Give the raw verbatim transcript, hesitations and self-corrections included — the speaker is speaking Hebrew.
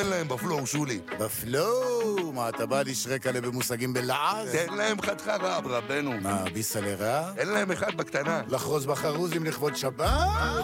תן להם בפלואו, שולי. בפלואו? מה, אתה בא לשרק עלי במושגים בלעז? תן להם חתך רב, רבנו. מה, ביסה לרע? אין להם אחד בקטנה. לחרוز בחרוזים לכבוד שבת?